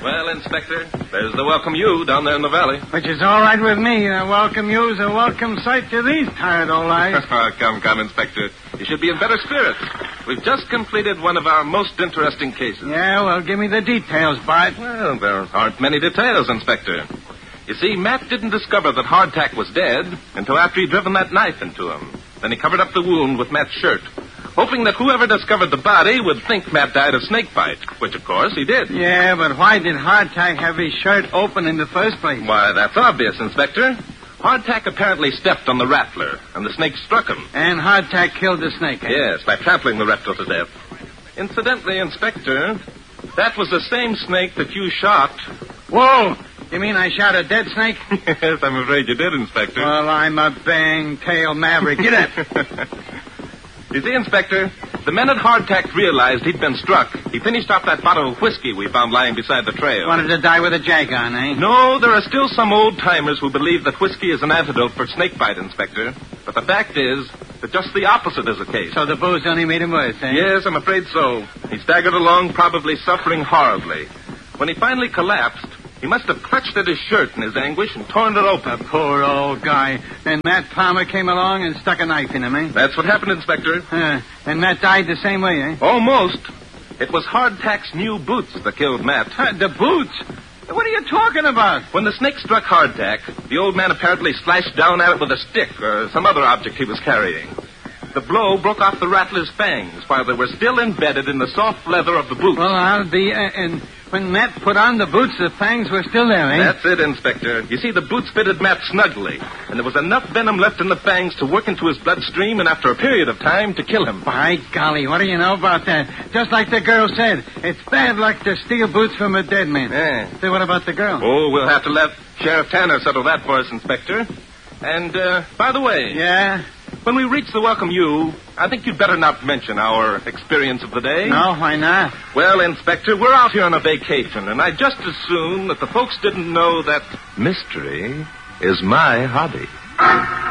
Well, Inspector, there's the Welcome U down there in the valley. Which is all right with me. Welcome U's a welcome sight to these tired old eyes. Come, Inspector. You should be in better spirits. We've just completed one of our most interesting cases. Yeah, well, give me the details, Bart. Well, there aren't many details, Inspector. You see, Matt didn't discover that Hardtack was dead until after he'd driven that knife into him. Then he covered up the wound with Matt's shirt, hoping that whoever discovered the body would think Matt died of snake bite, which, of course, he did. Yeah, but why did Hardtack have his shirt open in the first place? Why, that's obvious, Inspector. Hardtack apparently stepped on the rattler, and the snake struck him. And Hardtack killed the snake, eh? Yes, by trampling the reptile to death. Incidentally, Inspector, that was the same snake that you shot. Whoa! You mean I shot a dead snake? Yes, I'm afraid you did, Inspector. Well, I'm a bang-tail maverick. Get up! You see, Inspector, the minute Hardtack realized he'd been struck, he finished off that bottle of whiskey we found lying beside the trail. Wanted to die with a jag on, eh? No, there are still some old-timers who believe that whiskey is an antidote for snake bite, Inspector. But the fact is that just the opposite is the case. So the booze only made him worse, eh? Yes, I'm afraid so. He staggered along, probably suffering horribly. When he finally collapsed, he must have clutched at his shirt in his anguish and torn it open. The poor old guy. And Matt Palmer came along and stuck a knife in him, eh? That's what happened, Inspector. And Matt died the same way, eh? Almost. It was Hardtack's new boots that killed Matt. The boots? What are you talking about? When the snake struck Hardtack, the old man apparently slashed down at it with a stick or some other object he was carrying. The blow broke off the rattler's fangs while they were still embedded in the soft leather of the boots. Well, I'll be... and when Matt put on the boots, the fangs were still there, eh? That's it, Inspector. You see, the boots fitted Matt snugly, and there was enough venom left in the fangs to work into his bloodstream and after a period of time to kill him. By golly, what do you know about that? Just like the girl said, it's bad luck to steal boots from a dead man. Yeah. Say, what about the girl? Oh, we'll have to let Sheriff Tanner settle that for us, Inspector. And, by the way... Yeah? When we reach the Welcome U, I think you'd better not mention our experience of the day. No, why not? Well, Inspector, we're out here on a vacation, and I'd just as soon that the folks didn't know that mystery is my hobby.